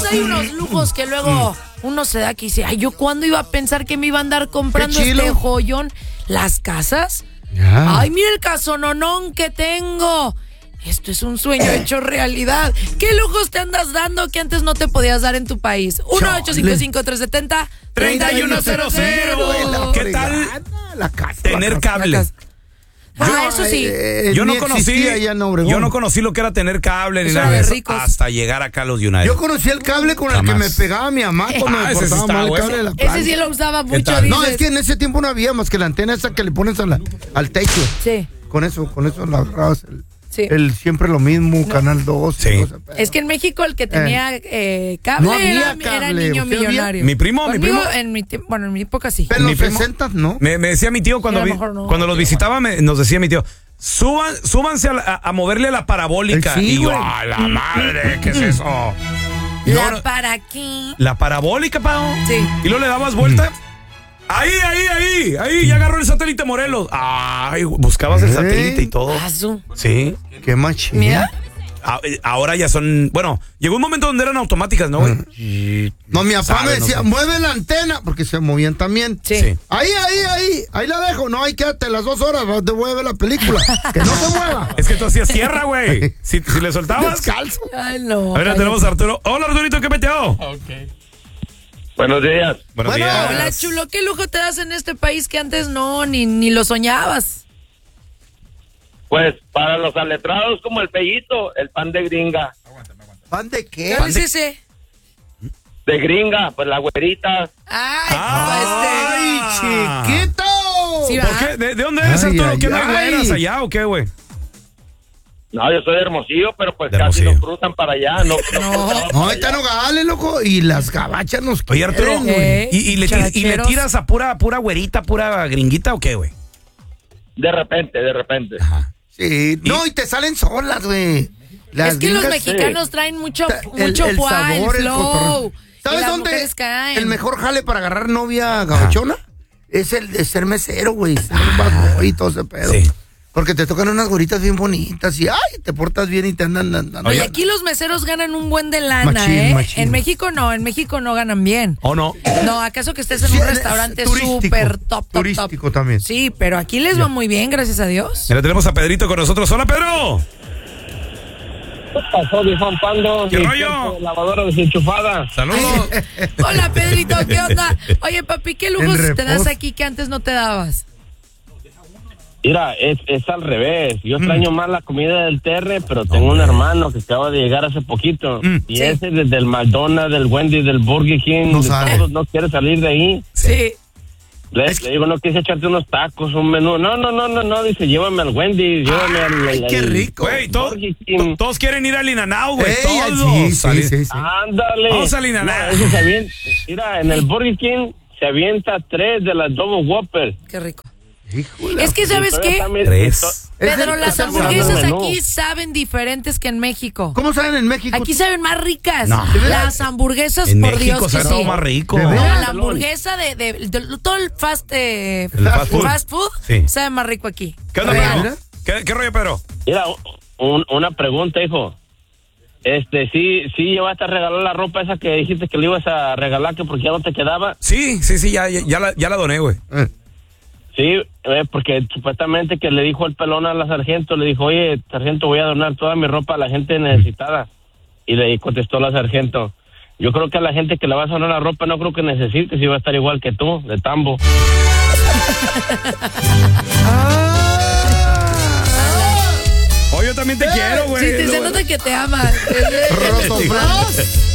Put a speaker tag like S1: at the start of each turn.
S1: hay unos lujos que luego uno se da que dice, ay, ¿yo cuándo iba a pensar que me iba a andar comprando este joyón? ¿Las casas?
S2: Ya.
S1: Ay, mira el casononón que tengo. Esto es un sueño hecho realidad. ¿Qué lujos te andas dando que antes no te podías dar en tu país? 1-855-370-3100.
S3: ¿Qué tal
S2: La casa,
S3: tener cable?
S1: Eso sí.
S3: Yo no conocí lo que era tener cable ni
S1: Eso
S3: nada de
S1: era de
S3: eso
S1: ricos.
S3: hasta llegar acá a los United.
S2: Yo conocí el cable con el que me pegaba mi mamá cuando me
S3: ese sí
S2: cortaba
S3: está
S2: mal el
S3: bueno.
S2: cable de la plancha.
S1: Ese sí lo usaba mucho,
S3: tal?
S2: No,
S1: dices.
S2: es que en ese tiempo no había más que la antena esa que le pones al techo.
S1: Sí.
S2: Con eso la agarrabas.
S1: Sí.
S2: El siempre lo mismo, Canal 2.
S3: Sí.
S1: Es que en México el que tenía cable,
S2: No había
S1: era
S2: cable,
S1: niño
S2: ¿sí había?
S1: millonario.
S3: Mi primo.
S1: En mi época sí.
S2: Pero en
S3: Mi
S2: los
S3: primo-
S2: 60 no.
S3: Me decía mi tío cuando,
S1: Sí, a lo mejor no.
S3: cuando los visitaba, nos decía mi tío, súbanse a moverle a la parabólica.
S2: Sí,
S3: y yo,
S2: güey.
S3: ¡a la madre! ¿Qué es eso? Y
S1: ¿La
S3: luego,
S1: para aquí?
S3: la parabólica, pao.
S1: Sí.
S3: Y luego le dabas vuelta. Ahí, ya agarró el satélite Morelos. Ay, buscabas el satélite y todo.
S1: Azul.
S3: Sí.
S2: Qué machín.
S1: Mira.
S3: Ahora ya son, bueno, llegó un momento donde eran automáticas, ¿no, güey?
S2: No, mi papá me
S3: Sabe, no
S2: decía,
S3: sé.
S2: mueve la antena, porque se movían también.
S1: Sí.
S2: Ahí la dejo. No, ahí quédate las 2 horas, te voy a ver la película. Que no se mueva.
S3: Es que tú hacías tierra, güey. Si le soltabas.
S2: Descalzo.
S1: Ay, no.
S3: A ver, tenemos a Arturo. Hola, Arturito, ¿qué peteo?
S4: Buenos días.
S3: Buenos
S2: Bueno,
S3: días.
S1: Hola, chulo. ¿Qué lujo te das en este país que antes no, ni lo soñabas?
S4: Pues para los aletrados como el Pellito, el pan de gringa.
S2: ¿Pan de qué?
S1: ¿Cuál es ese?
S4: De gringa, pues la güerita.
S2: ¡Ay, chiquito!
S1: Sí,
S3: ¿Por
S1: ¿verdad?
S3: qué? ¿De dónde eres,
S2: Ay,
S3: Arturo?
S2: ay,
S3: ¿Qué no hay
S2: ay.
S3: buenas allá o qué, güey?
S4: No, yo soy de Hermosillo, pero pues
S3: De
S4: casi
S3: Hermosillo.
S4: no cruzan para allá. No.
S2: No, ahí está Nogales, loco. Y las gabachas nos
S3: Oye, Arturo,
S2: quieren, güey.
S3: ¿y le
S1: characheros.
S3: tiras a pura güerita, pura gringuita o qué, güey?
S4: De repente.
S3: Ajá.
S2: Sí. No, y te salen solas, güey. Las
S1: Es que los
S2: gringas,
S1: mexicanos traen mucho
S2: el
S1: fuá, el
S2: sabor, el
S1: flow.
S2: cotorreo.
S1: Y
S2: ¿Sabes
S1: las
S2: dónde
S1: mujeres caen.
S2: el mejor jale para agarrar novia gabachona? Es el de ser mesero, güey. Ser bad boy y todo ese pedo.
S3: Sí.
S2: Porque te tocan unas goritas bien bonitas y, ay, te portas bien y te andan dando.
S1: Oye, aquí los meseros ganan un buen de lana,
S2: Machín, machín.
S1: En México no ganan bien.
S3: ¿O no?
S1: No, ¿acaso que estés en
S2: Sí,
S1: un
S2: es
S1: restaurante
S2: turístico,
S1: súper top?
S2: turístico también.
S1: Sí, pero aquí les va muy bien, gracias a Dios.
S3: Mira, tenemos a Pedrito con nosotros. ¡Hola, Pedro!
S4: ¿Qué pasó, mi Juan Pando?
S3: ¿Qué
S4: Mi
S3: rollo?
S4: tiempo de lavadora desenchufada.
S3: ¡Saludos!
S1: Hola, Pedrito, ¿qué onda? Oye, papi, ¿qué lujos
S2: En
S1: te das
S2: reposo.
S1: aquí que antes no te dabas?
S4: Mira, es al revés. Yo extraño más la comida del Terre, pero tengo un hermano que acaba de llegar hace poquito. Y
S1: Sí.
S4: ese desde el McDonald's, del Wendy's, del Burger King,
S2: No
S4: de
S2: sabe.
S4: todos, no quiere salir de ahí.
S1: Sí.
S4: Le digo, no quise echarte unos tacos, un menú. No, dice, llévame al Wendy's, llévame
S2: Ay, qué rico.
S3: Güey,
S4: Burger King.
S3: todos quieren ir al Inanao, güey.
S2: Ey, ay,
S3: Todos.
S2: sí.
S4: Ándale.
S3: Vamos a Linares.
S4: No, ese se avienta. Mira, en el Burger King se avienta 3 de las Double Whopper.
S1: Qué rico.
S2: Híjole.
S1: Es que, ¿sabes qué?
S3: 3.
S1: Pedro, las
S2: es el
S1: hamburguesas
S4: menú.
S1: aquí saben diferentes que en México.
S2: ¿Cómo saben en México?
S1: Aquí saben más ricas.
S3: No.
S1: Las hamburguesas,
S3: En
S1: por
S3: México
S1: Dios que
S3: sabe todo
S1: sí.
S3: más rico.
S2: ¿De
S1: No,
S2: veras?
S1: la hamburguesa de todo el fast food
S3: Sí.
S1: sabe más rico aquí.
S3: ¿Qué onda,
S1: Real.
S3: Pedro? ¿Qué rollo, Pedro?
S4: Mira, una pregunta, hijo. Sí llevaste a regalar la ropa esa que dijiste que le ibas a regalar, que porque ya no te quedaba.
S3: Sí, ya la doné, güey.
S4: Sí, porque supuestamente que le dijo el pelón a la sargento, le dijo, oye, sargento, voy a donar toda mi ropa a la gente necesitada. Y le contestó la sargento, yo creo que a la gente que le vas a donar la ropa no creo que necesites, y va a estar igual que tú, de tambo.
S3: Oye, yo también te quiero, güey.
S1: Sí, se nota que te ama.
S2: Rotoflas.